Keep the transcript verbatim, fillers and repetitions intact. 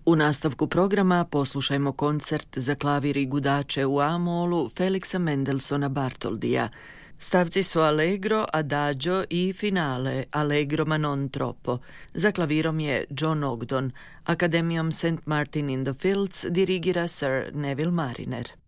U nastavku programa poslušajmo koncert za klavir i gudače u A-molu Felixa Mendelssohna Bartoldija. Stavci su Allegro, Adagio i Finale, Allegro ma non troppo. Za klavirom je John Ogdon. Akademijom Saint Martin in the Fields dirigira Sir Neville Mariner.